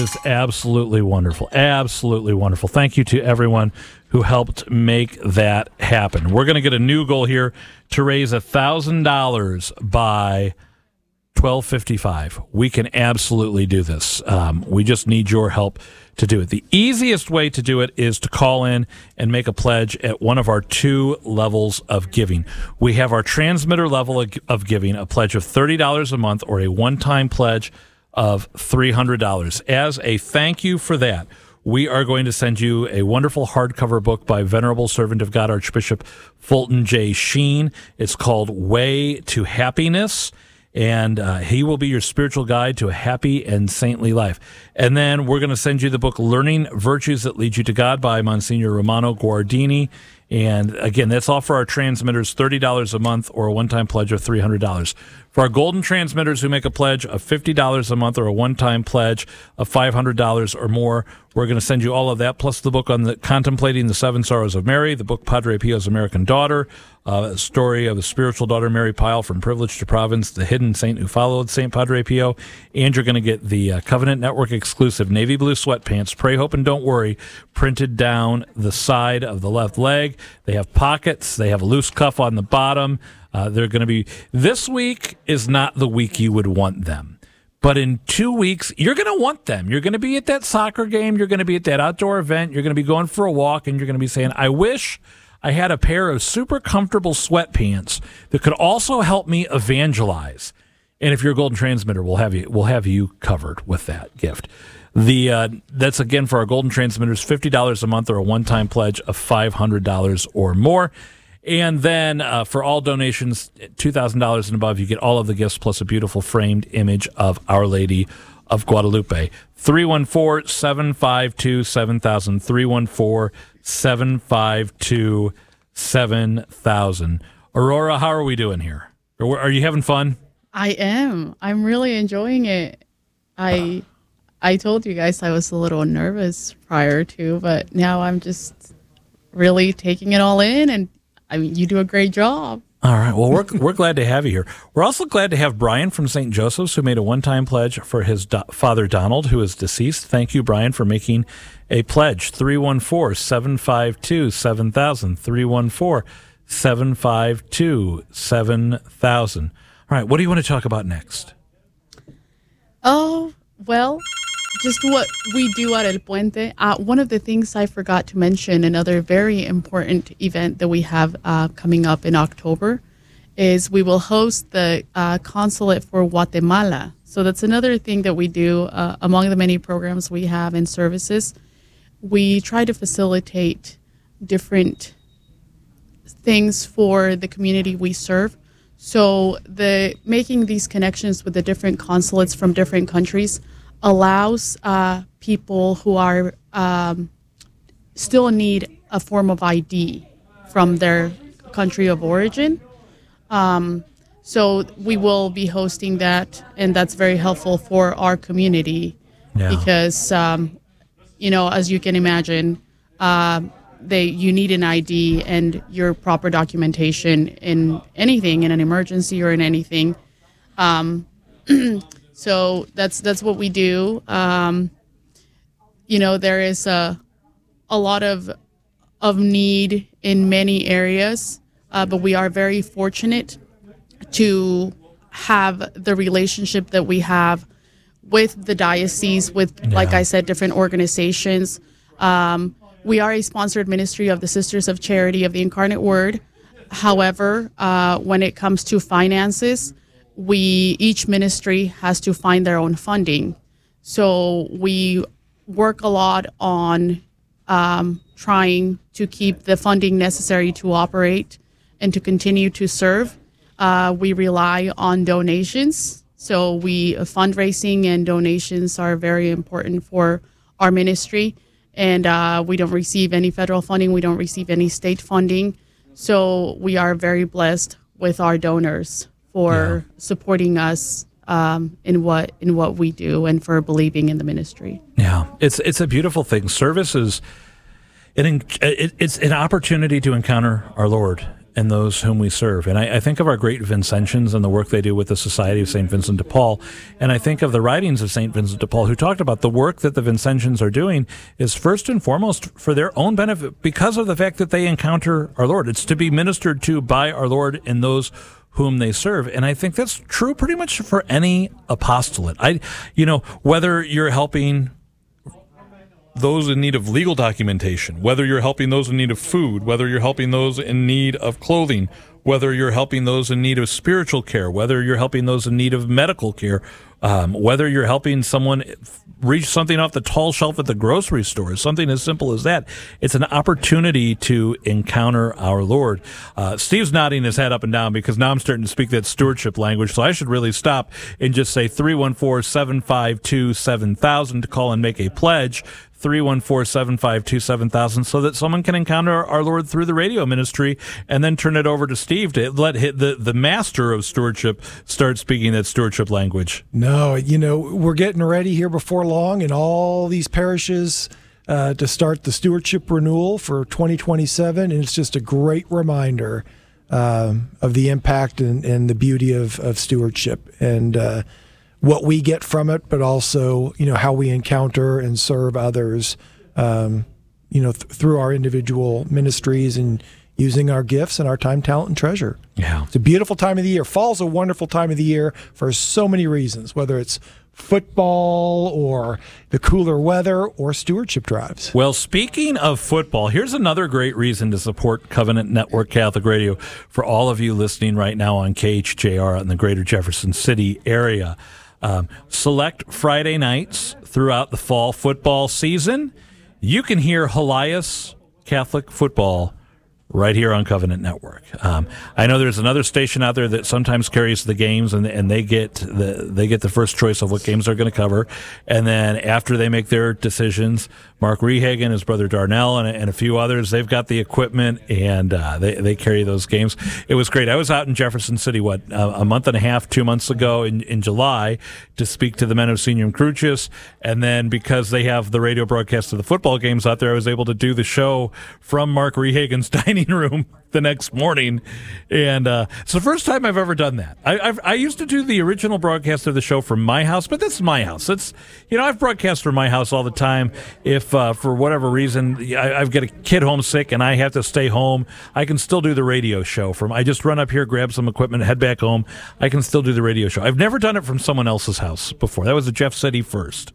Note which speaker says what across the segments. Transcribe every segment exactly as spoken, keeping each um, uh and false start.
Speaker 1: It's absolutely wonderful. Absolutely wonderful. Thank you to everyone who helped make that happen. We're going to get a new goal here to raise one thousand dollars by twelve fifty-five. We can absolutely do this. Um, we just need your help to do it. The easiest way to do it is to call in and make a pledge at one of our two levels of giving. We have our transmitter level of giving, a pledge of thirty dollars a month, or a one-time pledge of three hundred dollars. As a thank you for that, we are going to send you a wonderful hardcover book by Venerable Servant of God, Archbishop Fulton J. Sheen. It's called Way to Happiness, and uh, he will be your spiritual guide to a happy and saintly life. And then we're going to send you the book Learning Virtues That Lead You to God by Monsignor Romano Guardini. And again, that's all for our transmitters, thirty dollars a month, or a one-time pledge of three hundred dollars. For our golden transmitters who make a pledge of fifty dollars a month, or a one-time pledge of five hundred dollars or more, we're going to send you all of that, plus the book on the Contemplating the Seven Sorrows of Mary, the book Padre Pio's American Daughter, uh, a story of the spiritual daughter Mary Pyle from privilege to province, the hidden saint who followed Saint Padre Pio. And you're going to get the uh, Covenant Network exclusive navy blue sweatpants, Pray, Hope, and Don't Worry, printed down the side of the left leg. They have pockets. They have a loose cuff on the bottom. Uh, they're going to be, this week is not the week you would want them. But in two weeks, you're going to want them. You're going to be at that soccer game. You're going to be at that outdoor event. You're going to be going for a walk, and you're going to be saying, I wish I had a pair of super comfortable sweatpants that could also help me evangelize. And if you're a golden transmitter, we'll have you, we'll have you covered with that gift. The uh, that's, again, for our golden transmitters, fifty dollars a month, or a one-time pledge of five hundred dollars or more. And then uh, for all donations, two thousand dollars and above, you get all of the gifts plus a beautiful framed image of Our Lady of Guadalupe. three one four, seven five two, seven thousand, three one four, seven five two, seven thousand. Aurora, how are we doing here? Are you having fun?
Speaker 2: I am. I'm really enjoying it. I I told you guys I was a little nervous prior to, but now I'm just really taking it all in, and I mean, you do a great job.
Speaker 1: All right. Well, we're we're glad to have you here. We're also glad to have Brian from Saint Joseph's, who made a one-time pledge for his do- father, Donald, who is deceased. Thank you, Brian, for making a pledge. three one four, seven five two, seven thousand. three one four, seven five two, seven thousand. All right. What do you want to talk about next?
Speaker 2: Oh, well, just what we do at El Puente. Uh, one of the things I forgot to mention, another very important event that we have uh, coming up in October, is we will host the uh, Consulate for Guatemala. So that's another thing that we do uh, among the many programs we have and services. We try to facilitate different things for the community we serve. So the making these connections with the different consulates from different countries allows uh, people who are um, still need a form of I D from their country of origin. Um, so we will be hosting that, and that's very helpful for our community yeah. because, um, you know, as you can imagine, uh, they you need an I D and your proper documentation in anything, in an emergency or in anything. Um, So that's that's what we do. Um, you know, there is a a lot of of need in many areas, uh, but we are very fortunate to have the relationship that we have with the diocese, with, yeah. like I said, different organizations. Um, we are a sponsored ministry of the Sisters of Charity of the Incarnate Word. However, uh, when it comes to finances, we each ministry has to find their own funding. So we work a lot on um, trying to keep the funding necessary to operate and to continue to serve. Uh, we rely on donations. So we uh, fundraising and donations are very important for our ministry. And uh, we don't receive any federal funding. We don't receive any state funding. So we are very blessed with our donors for yeah. supporting us um, in what in what we do and for believing in the ministry.
Speaker 1: Yeah, it's it's a beautiful thing. Service is it, it, it's an opportunity to encounter our Lord and those whom we serve. And I, I think of our great Vincentians and the work they do with the Society of Saint Vincent de Paul. And I think of the writings of Saint Vincent de Paul, who talked about the work that the Vincentians are doing is first and foremost for their own benefit because of the fact that they encounter our Lord. It's to be ministered to by our Lord and those whom they serve. And I think that's true pretty much for any apostolate. I, you know, whether you're helping those in need of legal documentation, whether you're helping those in need of food, whether you're helping those in need of clothing, whether you're helping those in need of spiritual care, whether you're helping those in need of medical care, um, whether you're helping someone reach something off the tall shelf at the grocery store, something as simple as that. It's an opportunity to encounter our Lord. Uh, Steve's nodding his head up and down because now I'm starting to speak that stewardship language, so I should really stop and just say three one four, seven five two, seven thousand to call and make a pledge. three one four, seven five two, seven thousand so that someone can encounter our Lord through the radio ministry and then turn it over to Steve to let the, the master of stewardship start speaking that stewardship language.
Speaker 3: No, you know, we're getting ready here before long in all these parishes uh, to start the stewardship renewal for twenty twenty-seven, and it's just a great reminder um, of the impact and, and the beauty of, of stewardship and uh what we get from it, but also, you know, how we encounter and serve others, um, you know, th- through our individual ministries and using our gifts and our time, talent, and treasure.
Speaker 1: Yeah.
Speaker 3: It's a beautiful time of the year. Fall's a wonderful time of the year for so many reasons, whether it's football or the cooler weather or stewardship drives.
Speaker 1: Well, speaking of football, here's another great reason to support Covenant Network Catholic Radio for all of you listening right now on K H J R in the greater Jefferson City area. Um, select Friday nights throughout the fall football season, you can hear Helias Catholic Football right here on Covenant Network. Um, I know there's another station out there that sometimes carries the games, and and they get the they get the first choice of what games they're going to cover, and then after they make their decisions, Mark Rehagen, his brother Darnell, and, and a few others, they've got the equipment, and uh, they they carry those games. It was great. I was out in Jefferson City, what, uh, a month and a half, two months ago in, in July to speak to the men of Senior Crucis, and then because they have the radio broadcast of the football games out there, I was able to do the show from Mark Rehagen's dining room the next morning, and uh, it's the first time I've ever done that. I I've, I used to do the original broadcast of the show from my house, but that's my house. It's, you know, I've broadcast from my house all the time. If uh, for whatever reason I, I've got a kid homesick and I have to stay home, I can still do the radio show from. I just run up here, grab some equipment, head back home. I can still do the radio show. I've never done it from someone else's house before. That was a Jeff City first.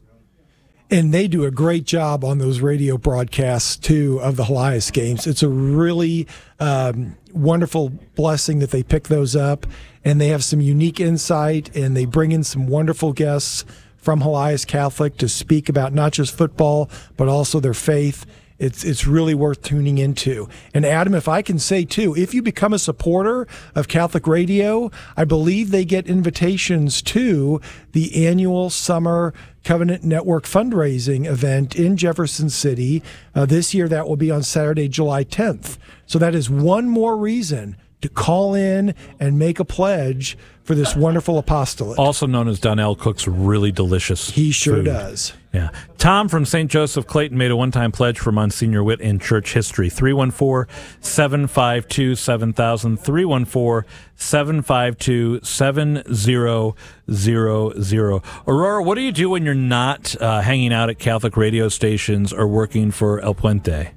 Speaker 3: And they do a great job on those radio broadcasts, too, of the Helias games. It's a really um, wonderful blessing that they pick those up, and they have some unique insight, and they bring in some wonderful guests from Helias Catholic to speak about not just football, but also their faith. It's it's really worth tuning into. And Adam, if I can say too, if you become a supporter of Catholic Radio, I believe they get invitations to the annual summer Covenant Network fundraising event in Jefferson City. Uh, this year that will be on Saturday, July tenth. So that is one more reason to call in and make a pledge for this wonderful apostolate.
Speaker 1: Also known as Donnell cooks really delicious
Speaker 3: He sure
Speaker 1: food.
Speaker 3: does.
Speaker 1: Yeah. Tom from Saint Joseph Clayton made a one-time pledge for Monsignor Witt in church history. three one four, seven five two, seven thousand, three one four, seven five two, seven zero zero zero. Aurora, what do you do when you're not uh, hanging out at Catholic radio stations or working for El Puente?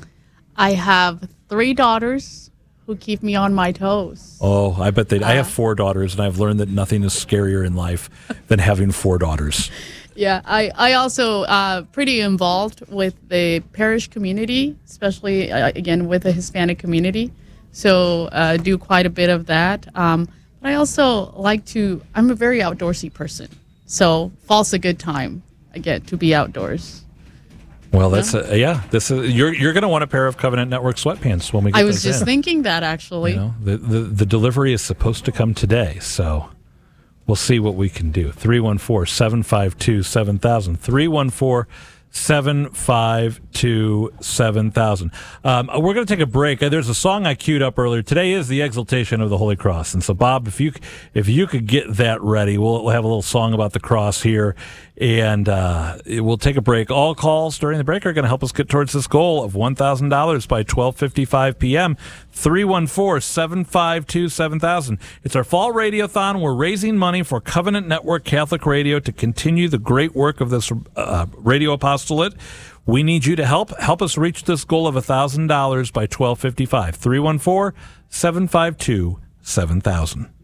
Speaker 2: I have three daughters who keep me on my toes.
Speaker 1: Oh, I bet they.
Speaker 2: Uh,
Speaker 1: I have four daughters, and I've learned that nothing is scarier in life than having four daughters.
Speaker 2: Yeah, I, I also uh, pretty involved with the parish community, especially, uh, again, with the Hispanic community. So uh, do quite a bit of that. Um, but I also like to, I'm a very outdoorsy person. So fall's a good time, again, to be outdoors.
Speaker 1: Well, that's yeah. A, yeah. This is you're you're going to want a pair of Covenant Network sweatpants when we get
Speaker 2: I was
Speaker 1: those
Speaker 2: just
Speaker 1: in.
Speaker 2: thinking that actually.
Speaker 1: You know, the, the the delivery is supposed to come today, so we'll see what we can do. three one four, seven five two, seven thousand. three one four, seven five two, seven thousand. Um, we're going to take a break. There's a song I queued up earlier. Today is the Exaltation of the Holy Cross, and so Bob, if you if you could get that ready, we'll, we'll have a little song about the cross here And uh, we'll take a break. All calls during the break are going to help us get towards this goal of one thousand dollars by twelve fifty-five p.m. three one four, seven five two, seven thousand. It's our fall radiothon. We're raising money for Covenant Network Catholic Radio to continue the great work of this uh, radio apostolate. We need you to help. Help us reach this goal of one thousand dollars by twelve fifty-five. three one four, seven five two, seven thousand.